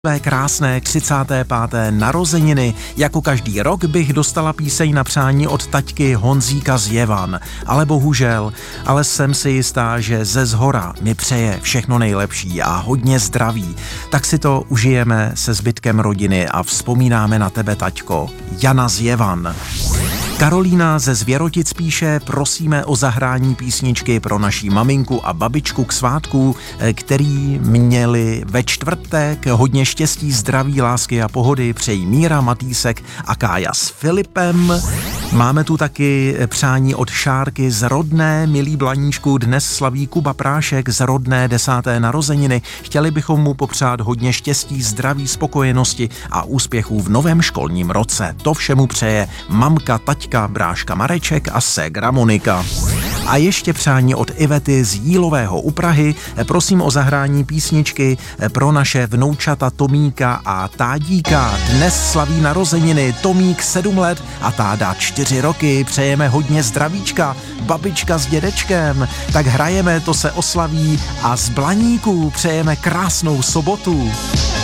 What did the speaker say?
Své krásné 35. narozeniny. Jako každý rok bych dostala píseň na přání od taťky Honzíka z Jevan. Ale bohužel, jsem si jistá, že ze zhora mi přeje všechno nejlepší a hodně zdraví. Tak si to užijeme se zbytkem rodiny a vzpomínáme na tebe, taťko. Jana z Jevan. Karolína ze Zvěrotic píše: prosíme o zahrání písničky pro naší maminku a babičku k svátku, který měli ve čtvrtek. Hodně štěstí, zdraví, lásky a pohody přejí Míra, Matýsek a Kája s Filipem. Máme tu taky přání od Šárky z Rodné. Milý Blaníčku, dnes slaví Kuba Prášek z Rodné 10. narozeniny. Chtěli bychom mu popřát hodně štěstí, zdraví, spokojenosti a úspěchů v novém školním roce. To všemu přeje mamka, taťka, bráška Mareček a ségra Monika. A ještě přání od Ivety z Jílového u Prahy. Prosím o zahrání písničky pro naše vnoučata Tomíka a Tádíka. Dnes slaví narozeniny Tomík 7 let a Táda 4 roky. Přejeme hodně zdravíčka, babička s dědečkem. Tak hrajeme, to se oslaví a z Blaníků přejeme krásnou sobotu.